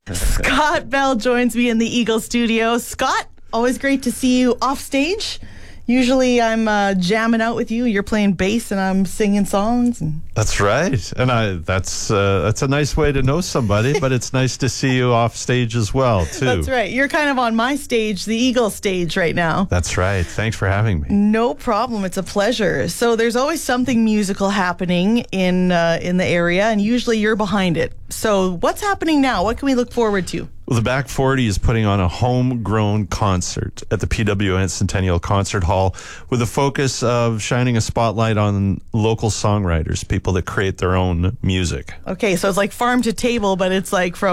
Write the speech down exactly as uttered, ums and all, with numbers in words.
Scott Bell joins me in the Eagle studio. Scott, always great to see you off stage. Usually I'm uh, jamming out with you. You're playing bass and I'm singing songs. And That's right. And I that's uh, that's a nice way to know somebody, but it's nice to see you off stage as well, too. That's right. You're kind of on my stage, the Eagle stage right now. That's right. Thanks for having me. No problem. It's a pleasure. So there's always something musical happening in uh, in the area, and usually you're behind it. So what's happening now? What can we look forward to? Well, the Back forty is putting on a homegrown concert at the P W N Centennial Concert Hall with a focus of shining a spotlight on local songwriters, people that create their own music. Okay, so it's like farm to table, but it's like from